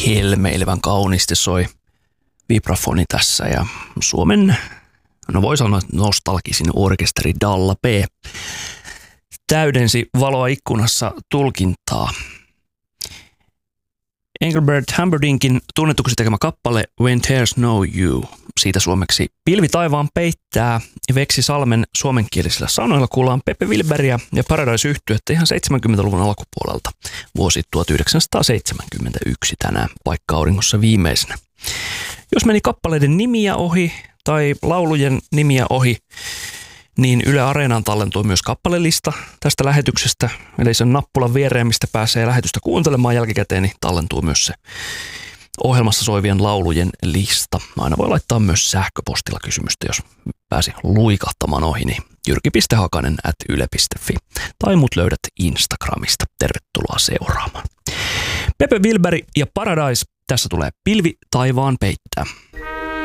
helmeilevän kauniisti soi vibrafoni tässä ja Suomen, no voi sanoa nostalgisin orkesteri Dalla B täydensi valoa ikkunassa tulkintaa. Engelbert Humperdinkin tunnetuksi tekemä kappale When Tears Know You, siitä suomeksi Pilvi taivaan peittää, Veksi Salmen suomenkielisillä sanoilla kuullaan Pepe Wilberiä ja Paradise-yhtyettä ihan 70-luvun alkupuolelta, vuosi 1971 tänään, paikka auringossa viimeisenä. Jos meni kappaleiden nimiä ohi tai laulujen nimiä ohi, niin Yle Areenaan tallentui myös kappalelista tästä lähetyksestä, eli sen nappulan viereen, mistä pääsee lähetystä kuuntelemaan jälkikäteen, niin tallentuu myös se ohjelmassa soivien laulujen lista. Aina voi laittaa myös sähköpostilla kysymystä, jos pääsi luikahtamaan ohi, niin jyrki.hakanen@yle.fi tai mut löydät Instagramista. Tervetuloa seuraamaan. Pepe Wilberi ja Paradise, tässä tulee Pilvi taivaan peittää.